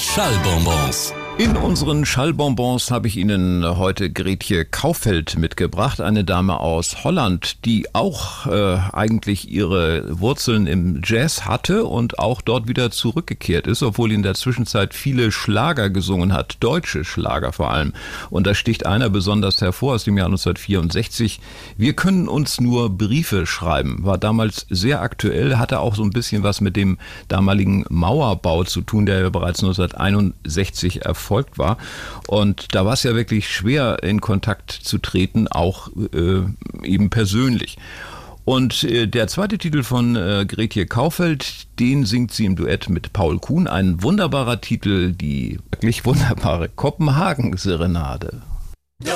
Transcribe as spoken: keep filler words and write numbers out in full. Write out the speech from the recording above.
Schallbonbons. In unseren Schallbonbons habe ich Ihnen heute Gretje Kaufeld mitgebracht, eine Dame aus Holland, die auch äh, eigentlich ihre Wurzeln im Jazz hatte und auch dort wieder zurückgekehrt ist, obwohl in der Zwischenzeit viele Schlager gesungen hat, deutsche Schlager vor allem. Und da sticht einer besonders hervor aus dem Jahr neunzehnhundertvierundsechzig. Wir können uns nur Briefe schreiben, war damals sehr aktuell, hatte auch so ein bisschen was mit dem damaligen Mauerbau zu tun, der ja bereits neunzehnhunderteinundsechzig erfolgt war. Und da war es ja wirklich schwer, in Kontakt zu treten, auch äh, eben persönlich. Und äh, der zweite Titel von äh, Gretje Kaufeld, den singt sie im Duett mit Paul Kuhn. Ein wunderbarer Titel, die wirklich wunderbare Kopenhagen-Serenade.